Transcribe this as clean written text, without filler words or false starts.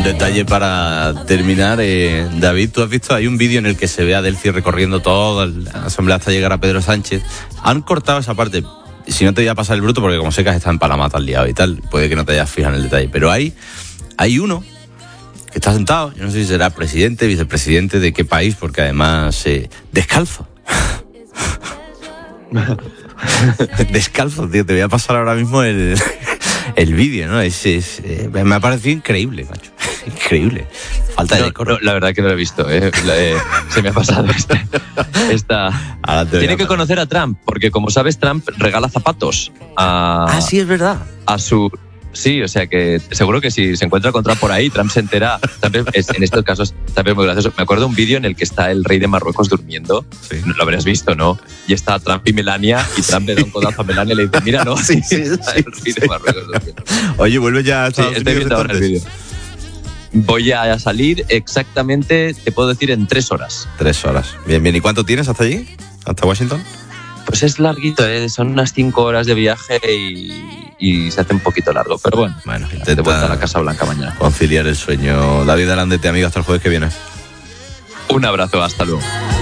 Un detalle para terminar, David, tú has visto, hay un vídeo en el que se ve a Delcy recorriendo toda la asamblea hasta llegar a Pedro Sánchez. Han cortado esa parte, si no te voy a pasar el bruto, porque como sé que has estado en Palamata al liado y tal, puede que no te hayas fijado en el detalle, pero hay uno que está sentado, yo no sé si será presidente, vicepresidente de qué país, porque además descalzo. Descalzo, tío, te voy a pasar ahora mismo el vídeo, ¿no? Me ha parecido increíble, macho. Increíble. Falta de decoro. No, la verdad que no lo he visto, se me ha pasado esta. Tiene que conocer a Trump, porque como sabes, Trump regala zapatos sí, es verdad. A su... Sí, o sea que seguro que si se encuentra con Trump por ahí, Trump se entera. Trump en estos casos también es muy gracioso. Me acuerdo de un vídeo en el que está el rey de Marruecos durmiendo. Sí. Lo habrás visto, ¿no? Y está Trump y Melania, y Trump le da un codazo a Melania y le dice, mira, no, sí, el rey de Marruecos durmiendo. Oye, vuelve ya a Estados Unidos. Estoy viendo ahora el vídeo. Voy a salir exactamente, te puedo decir, en 3 horas. 3 horas. Bien, bien. ¿Y cuánto tienes hasta allí? ¿Hasta Washington? Pues es larguito, son unas 5 horas de viaje y se hace un poquito largo. Pero bueno, intenta de vuelta a la Casa Blanca mañana. Conciliar el sueño. David Alandete, amigo, hasta el jueves que viene. Un abrazo, hasta luego.